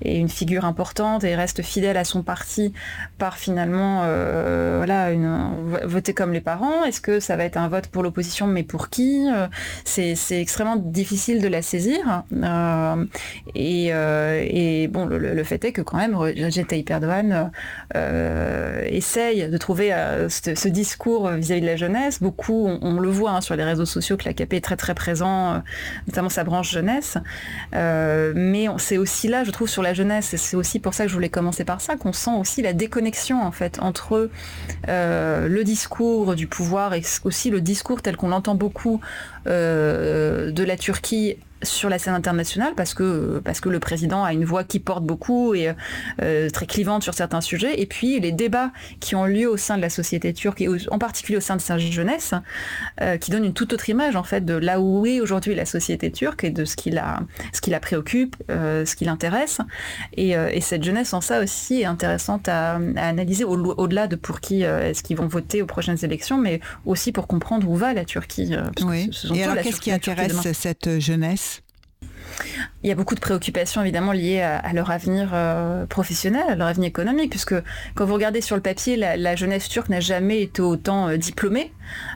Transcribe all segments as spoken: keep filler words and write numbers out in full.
est une figure importante et reste fidèle à son parti par finalement euh, voilà, une, voter comme les parents. Est-ce que ça va être un vote pour l'opposition, mais pour qui? c'est, c'est extrêmement difficile de la saisir. Euh, et, euh, et bon, le, le fait est que quand même, Recep Tayyip Erdogan euh, essaye de trouver euh, ce, ce discours vis-à-vis de la jeunesse. Beaucoup, on, on le voit hein, sur les réseaux sociaux, que l'A K P est très très présent, euh, notamment sa branche jeunesse. Euh, mais c'est aussi là, je trouve, sur la jeunesse, et c'est aussi pour ça que je voulais commencer par ça, qu'on sent aussi la déconnexion en fait entre euh, le discours du pouvoir et aussi le discours tel qu'on l'entend beaucoup euh, de la Turquie sur la scène internationale, parce que parce que le président a une voix qui porte beaucoup et euh, très clivante sur certains sujets, et puis les débats qui ont lieu au sein de la société turque et au, en particulier au sein de sa jeunesse, euh, qui donnent une toute autre image en fait de là où est aujourd'hui la société turque et de ce qui la ce qui la préoccupe, euh, ce qui l'intéresse, et, euh, et cette jeunesse en ça aussi est intéressante à, à analyser au, au-delà de pour qui euh, est-ce qu'ils vont voter aux prochaines élections, mais aussi pour comprendre où va la Turquie. Euh, parce oui. que ce sont et alors qu'est-ce qui intéresse cette jeunesse? Il y a beaucoup de préoccupations évidemment liées à, à leur avenir euh, professionnel, à leur avenir économique, puisque quand vous regardez sur le papier, la, la jeunesse turque n'a jamais été autant euh, diplômée.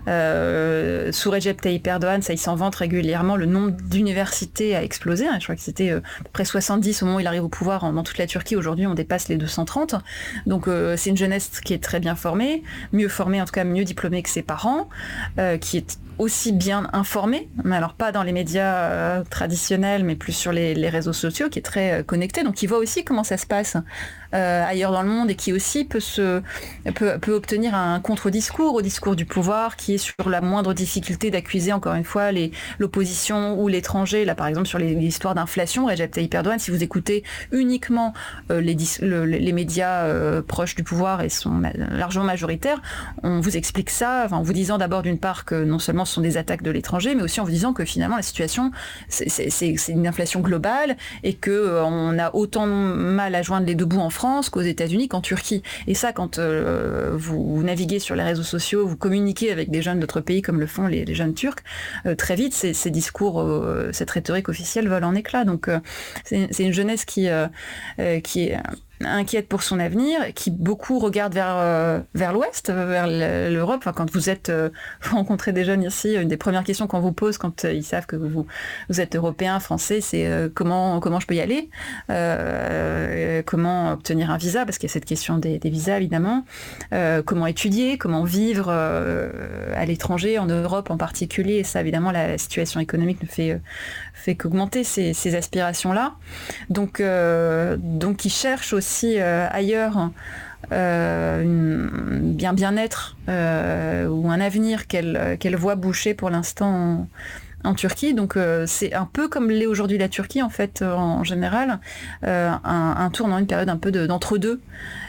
Euh, sous Recep Tayyip Erdogan, ça il s'en vante régulièrement, le nombre d'universités a explosé. Hein, je crois que c'était euh, à peu près soixante-dix au moment où il arrive au pouvoir en, dans toute la Turquie. Aujourd'hui, on dépasse les deux cent trente. Donc euh, c'est une jeunesse qui est très bien formée, mieux formée, en tout cas mieux diplômée que ses parents, euh, qui est aussi bien informé, mais alors pas dans les médias euh, traditionnels, mais plus sur les, les réseaux sociaux, qui est très euh, connecté, donc qui voit aussi comment ça se passe euh, ailleurs dans le monde et qui aussi peut, se, peut, peut obtenir un contre-discours au discours du pouvoir, qui est sur la moindre difficulté d'accuser encore une fois les, l'opposition ou l'étranger. Là par exemple sur les, l'histoire d'inflation, Recep Tayyip Erdogan, si vous écoutez uniquement euh, les, le, les médias euh, proches du pouvoir et sont ma- largement majoritaires, on vous explique ça enfin, en vous disant d'abord d'une part que non seulement ce sont des attaques de l'étranger, mais aussi en vous disant que finalement la situation c'est, c'est, c'est, c'est une inflation globale et que euh, on a autant mal à joindre les deux bouts en France qu'aux États-Unis qu'en Turquie. Et ça, quand euh, vous, vous naviguez sur les réseaux sociaux, vous communiquez avec des jeunes d'autres pays comme le font les, les jeunes turcs, euh, très vite ces, ces discours, euh, cette rhétorique officielle vole en éclats. Donc euh, c'est, c'est une jeunesse qui euh, euh, qui est inquiète pour son avenir, qui beaucoup regarde vers euh, vers l'Ouest, vers l'Europe. Enfin, quand vous êtes euh, vous rencontrez des jeunes ici, une des premières questions qu'on vous pose quand euh, ils savent que vous vous êtes européen, français, c'est euh, comment comment je peux y aller, euh, comment obtenir un visa, parce qu'il y a cette question des, des visas évidemment, euh, comment étudier, comment vivre euh, à l'étranger, en Europe en particulier. Et ça évidemment la, la situation économique ne fait fait qu'augmenter ces, ces aspirations là. Donc euh, donc ils cherchent aussi aussi euh, ailleurs euh, une, bien bien-être euh, ou un avenir qu'elle, qu'elle voit boucher pour l'instant en, en Turquie. Donc euh, c'est un peu comme l'est aujourd'hui la Turquie en fait en, en général, euh, un, un tournant, une période un peu de, d'entre-deux.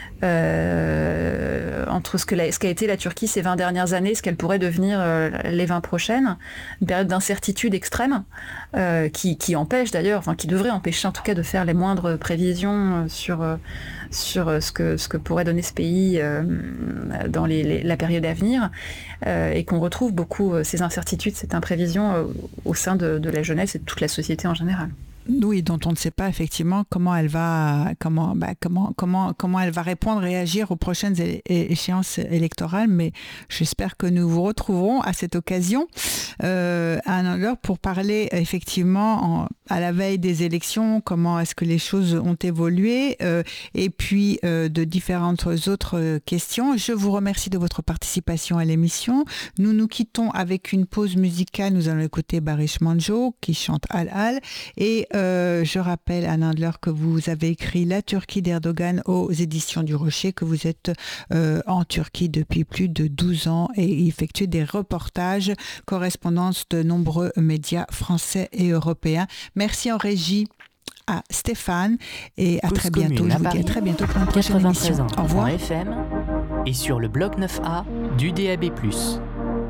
Euh, entre ce, que la, ce qu'a été la Turquie ces vingt dernières années, ce qu'elle pourrait devenir euh, les vingt prochaines, une période d'incertitude extrême euh, qui, qui empêche d'ailleurs, enfin qui devrait empêcher en tout cas de faire les moindres prévisions euh, sur, euh, sur euh, ce, que, ce que pourrait donner ce pays euh, dans les, les, la période à venir, euh, et qu'on retrouve beaucoup euh, ces incertitudes, cette imprévision euh, au sein de, de la jeunesse et de toute la société en général. Oui, dont on ne sait pas effectivement comment elle va, comment, bah, comment, comment, comment elle va répondre, réagir aux prochaines é- échéances électorales. Mais j'espère que nous vous retrouverons à cette occasion, euh, à un heure pour parler effectivement en, à la veille des élections, comment est-ce que les choses ont évolué, euh, et puis euh, de différentes autres questions. Je vous remercie de votre participation à l'émission. Nous nous quittons avec une pause musicale. Nous allons écouter Barış Manço qui chante Al Al, et Euh, je rappelle, Anne Handler, que vous avez écrit La Turquie d'Erdogan aux éditions du Rocher, que vous êtes euh, en Turquie depuis plus de douze ans et effectuez des reportages, correspondances de nombreux médias français et européens. Merci en régie à Stéphane et à Cause très bientôt. Je vous Paris, dis à très bientôt pour une prochaine émission. Au revoir. F M et sur le bloc neuf A du D A B plus.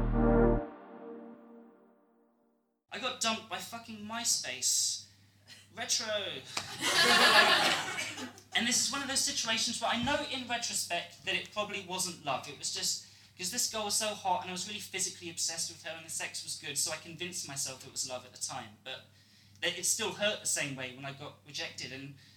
I got dumped by fucking MySpace. Retro. And this is one of those situations where I know in retrospect that it probably wasn't love. It was just because this girl was so hot and I was really physically obsessed with her and the sex was good, so I convinced myself it was love at the time. But it still hurt the same way when I got rejected. And